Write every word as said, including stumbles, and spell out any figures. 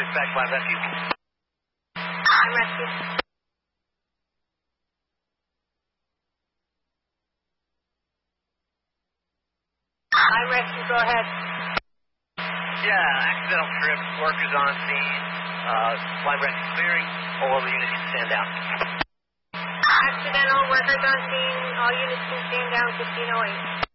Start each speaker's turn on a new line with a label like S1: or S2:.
S1: dispatch by rescue.
S2: I'm rescue. I'm rescue, go ahead.
S1: Yeah, accidental trip, workers on scene, uh, flight rescue clearing, all other units can stand down.
S2: Accidental, workers on scene, all units can stand down, fifteen oh eight.